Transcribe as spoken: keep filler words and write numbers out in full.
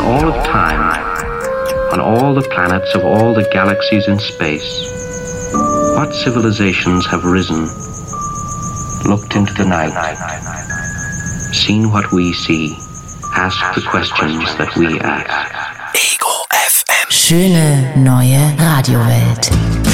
all of time, on all the planets of all the galaxies in space, what civilizations have risen, looked into the night, seen what we see, asked the questions that we ask. Ego F M. Schöne neue Radiowelt.